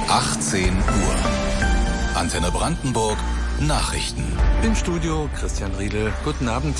18 Uhr. Antenne Brandenburg, Nachrichten. Im Studio Christian Riedel. Guten Abend.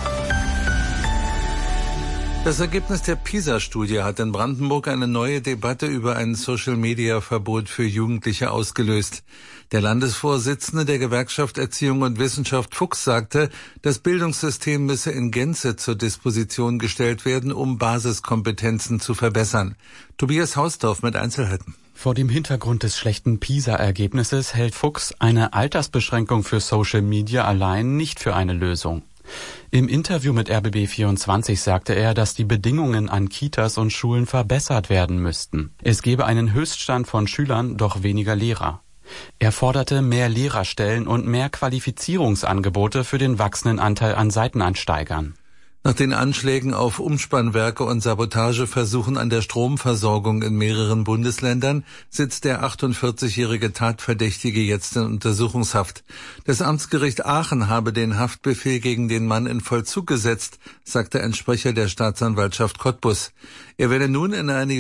Das Ergebnis der PISA-Studie hat in Brandenburg eine neue Debatte über ein Social-Media-Verbot für Jugendliche ausgelöst. Der Landesvorsitzende der Gewerkschaft Erziehung und Wissenschaft Fuchs sagte, das Bildungssystem müsse in Gänze zur Disposition gestellt werden, um Basiskompetenzen zu verbessern. Tobias Hausdorf mit Einzelheiten. Vor dem Hintergrund des schlechten PISA-Ergebnisses hält Fuchs eine Altersbeschränkung für Social Media allein nicht für eine Lösung. Im Interview mit RBB24 sagte er, dass die Bedingungen an Kitas und Schulen verbessert werden müssten. Es gebe einen Höchststand von Schülern, doch weniger Lehrer. Er forderte mehr Lehrerstellen und mehr Qualifizierungsangebote für den wachsenden Anteil an Seitenansteigern. Nach den Anschlägen auf Umspannwerke und Sabotageversuchen an der Stromversorgung in mehreren Bundesländern sitzt der 48-jährige Tatverdächtige jetzt in Untersuchungshaft. Das Amtsgericht Aachen habe den Haftbefehl gegen den Mann in Vollzug gesetzt, sagte ein Sprecher der Staatsanwaltschaft Cottbus. Er werde nun in eine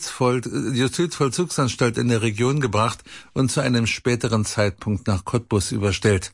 Justizvollzugsanstalt in der Region gebracht und zu einem späteren Zeitpunkt nach Cottbus überstellt.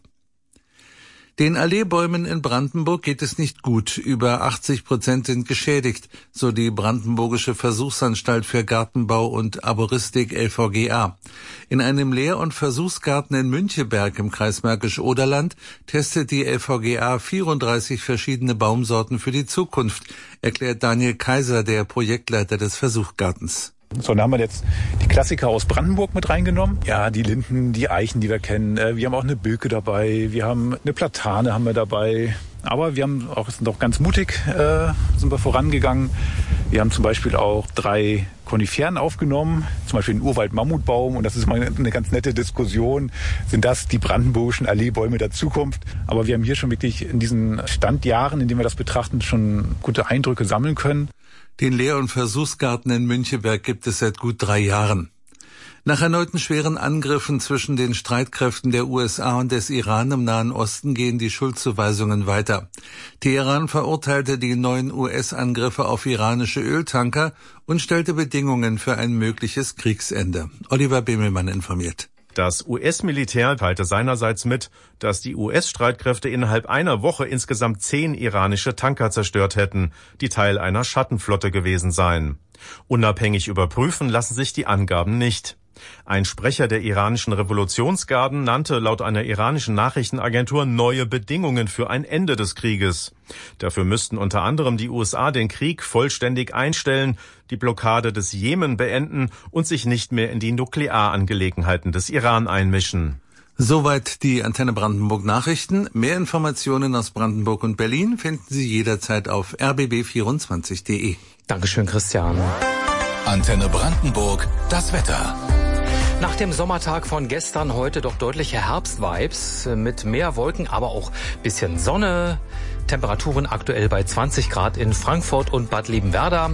Den Alleebäumen in Brandenburg geht es nicht gut. Über 80% sind geschädigt, so die Brandenburgische Versuchsanstalt für Gartenbau und Arboristik LVGA. In einem Lehr- und Versuchsgarten in Müncheberg im Kreis Märkisch-Oderland testet die LVGA 34 verschiedene Baumsorten für die Zukunft, erklärt Daniel Kaiser, der Projektleiter des Versuchsgartens. So, dann haben wir jetzt die Klassiker aus Brandenburg mit reingenommen. Ja, die Linden, die Eichen, die wir kennen. Wir haben auch eine Birke dabei. Wir haben eine Platane haben wir dabei. Aber wir haben auch, sind auch ganz mutig, sind wir vorangegangen. Wir haben zum Beispiel auch 3 Koniferen aufgenommen, zum Beispiel den Urwald-Mammutbaum. Und das ist mal eine ganz nette Diskussion. Sind das die brandenburgischen Alleebäume der Zukunft? Aber wir haben hier schon wirklich in diesen Standjahren, in denen wir das betrachten, schon gute Eindrücke sammeln können. Den Lehr- und Versuchsgarten in Müncheberg gibt es seit gut 3 Jahren. Nach erneuten schweren Angriffen zwischen den Streitkräften der USA und des Iran im Nahen Osten gehen die Schuldzuweisungen weiter. Teheran verurteilte die 9 US-Angriffe auf iranische Öltanker und stellte Bedingungen für ein mögliches Kriegsende. Oliver Bemelmann informiert. Das US-Militär teilte seinerseits mit, dass die US-Streitkräfte innerhalb einer Woche insgesamt 10 iranische Tanker zerstört hätten, die Teil einer Schattenflotte gewesen seien. Unabhängig überprüfen lassen sich die Angaben nicht. Ein Sprecher der iranischen Revolutionsgarden nannte laut einer iranischen Nachrichtenagentur neue Bedingungen für ein Ende des Krieges. Dafür müssten unter anderem die USA den Krieg vollständig einstellen, die Blockade des Jemen beenden und sich nicht mehr in die Nuklearangelegenheiten des Iran einmischen. Soweit die Antenne Brandenburg Nachrichten. Mehr Informationen aus Brandenburg und Berlin finden Sie jederzeit auf rbb24.de. Dankeschön, Christian. Antenne Brandenburg, das Wetter. Nach dem Sommertag von gestern heute doch deutliche Herbstvibes mit mehr Wolken, aber auch bisschen Sonne. Temperaturen aktuell bei 20 Grad in Frankfurt und Bad Liebenwerda,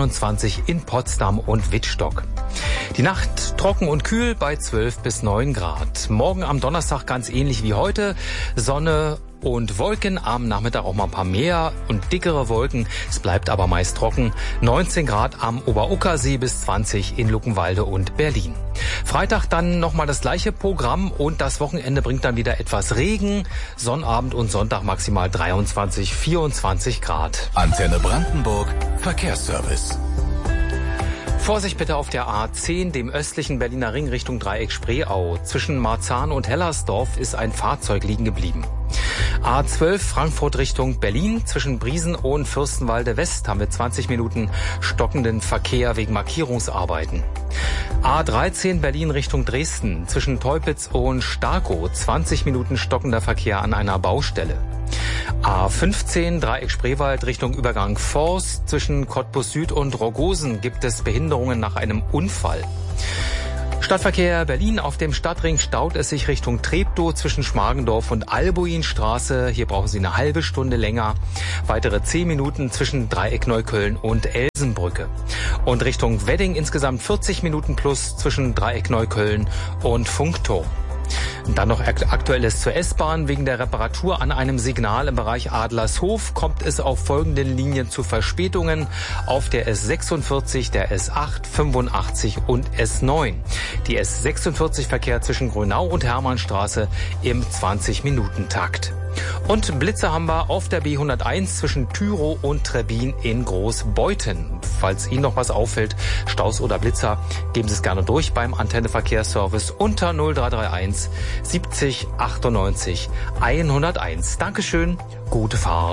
21 in Potsdam und Wittstock. Die Nacht trocken und kühl bei 12 bis 9 Grad. Morgen am Donnerstag ganz ähnlich wie heute. Sonne und Wolken, am Nachmittag auch mal ein paar mehr und dickere Wolken. Es bleibt aber meist trocken. 19 Grad am Ober-Uckersee bis 20 in Luckenwalde und Berlin. Freitag dann nochmal das gleiche Programm und das Wochenende bringt dann wieder etwas Regen. Sonnabend und Sonntag maximal 23, 24 Grad. Antenne Brandenburg, Verkehrsservice. Vorsicht bitte auf der A10, dem östlichen Berliner Ring Richtung Dreieck Spreeau. Zwischen Marzahn und Hellersdorf ist ein Fahrzeug liegen geblieben. A12 Frankfurt Richtung Berlin. Zwischen Briesen und Fürstenwalde West haben wir 20 Minuten stockenden Verkehr wegen Markierungsarbeiten. A13 Berlin Richtung Dresden. Zwischen Teupitz und Starkow 20 Minuten stockender Verkehr an einer Baustelle. A15 Dreieck Spreewald Richtung Übergang Forst. Zwischen Cottbus Süd und Rogosen gibt es Behinderungen nach einem Unfall. Stadtverkehr Berlin. Auf dem Stadtring staut es sich Richtung Treptow zwischen Schmargendorf und Albuinstraße. Hier brauchen Sie eine halbe Stunde länger. Weitere 10 Minuten zwischen Dreieck Neukölln und Elsenbrücke. Und Richtung Wedding insgesamt 40 Minuten plus zwischen Dreieck Neukölln und Funkturm. Dann noch Aktuelles zur S-Bahn. Wegen der Reparatur an einem Signal im Bereich Adlershof kommt es auf folgenden Linien zu Verspätungen. Auf der S46, der S8, 85 und S9. Die S46-Verkehr zwischen Grünau und Hermannstraße im 20-Minuten-Takt. Und Blitze haben wir auf der B101 zwischen Tyrow und Trebbin in Großbeuthen. Falls Ihnen noch was auffällt, Staus oder Blitzer, geben Sie es gerne durch beim Antenne-Verkehrsservice unter 0331 70 98 101. Dankeschön, gute Fahrt.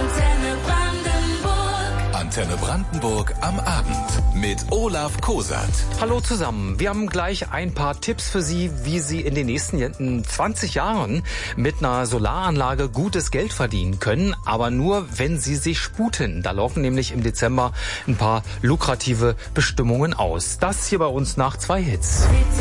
Antenne Brandenburg am Abend mit Olaf Kosat. Hallo zusammen. Wir haben gleich ein paar Tipps für Sie, wie Sie in den nächsten 20 Jahren mit einer Solaranlage gutes Geld verdienen können, aber nur, wenn Sie sich sputen. Da laufen nämlich im Dezember ein paar lukrative Bestimmungen aus. Das hier bei uns nach 2 Hits.